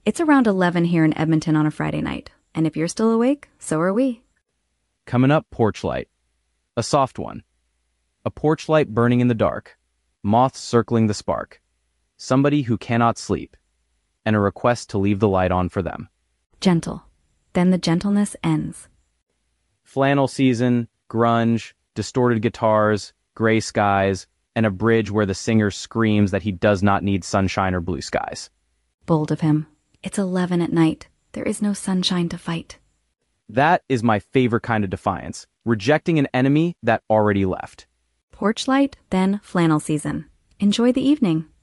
It's around 11 here in Edmonton on a Friday night. And if you're still awake, so are we. Coming up, porch light. A soft one. A porch light burning in the dark. Moths circling the spark. Somebody who cannot sleep. And a request to leave the light on for them. Gentle. Then the gentleness ends. Flannel season, grunge, distorted guitars, gray skies, and a bridge where the singer screams that he does not need sunshine or blue skies. Bold of him. It's 11 at night. There is no sunshine to fight. That is my favorite kind of defiance, rejecting an enemy that already left. Porch light, then flannel season. Enjoy the evening.